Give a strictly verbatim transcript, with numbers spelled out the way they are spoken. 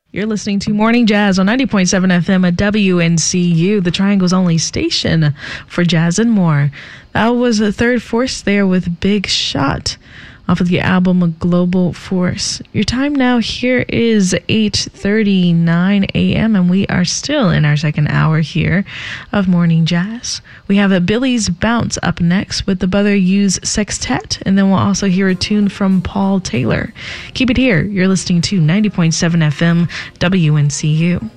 You're listening to Morning Jazz on ninety point seven F M at W N C U, the Triangle's only station for jazz and more. That was a Third Force there with Big Shot off of the album Global Force. Your time now here is eight thirty-nine a.m. and we are still in our second hour here of Morning Jazz. We have a Billy's Bounce up next with the Brother Hughes Sextet, and then we'll also hear a tune from Paul Taylor. Keep it here. You're listening to ninety point seven F M W N C U.